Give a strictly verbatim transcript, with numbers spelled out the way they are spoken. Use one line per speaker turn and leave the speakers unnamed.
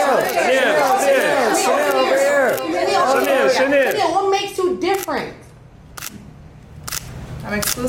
Chanel, Chanel, Chanel over here.
Chanel,
Chanel, Chanel.
Chanel, what makes you different?
I'm exclusive.